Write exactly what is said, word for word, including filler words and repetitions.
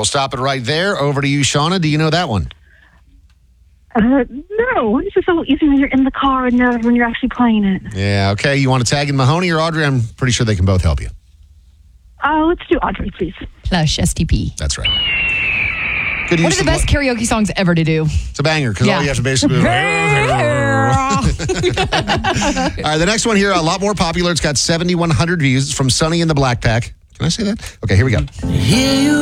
stop it right there. Over to you, Shauna. Do you know that one? Uh, no, it's just so easy when you're in the car and never when you're actually playing it. Yeah, okay. You want to tag in Mahoney or Audrey? I'm pretty sure they can both help you. Uh, let's do Audrey, please. Plush, S T P. That's right. Good One use of the of best karaoke songs ever to do. It's a banger because Yeah. all you have to basically do. All right, the next one here, a lot more popular. It's got seventy-one hundred views. It's from Sonny in the Black Pack. Can I say that? Okay, here we go.